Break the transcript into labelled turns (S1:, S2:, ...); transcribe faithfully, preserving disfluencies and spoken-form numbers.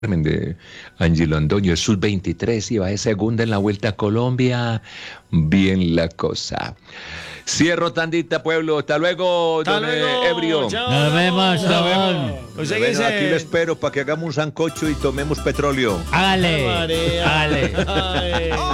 S1: de Angie Londoño, es sub veintitrés y va de segunda en la Vuelta a Colombia. Bien la cosa. Cierro tandita, pueblo. Hasta luego,
S2: Hasta
S1: don
S2: luego.
S1: Ebrio.
S2: Chao,
S3: Nos vemos,
S2: Nos
S3: don.
S2: vemos. Usted
S1: Bueno,
S2: dice-
S1: aquí lo espero para que hagamos un sancocho y tomemos petróleo.
S3: Hágale,
S2: María.
S3: hágale.
S2: Ay.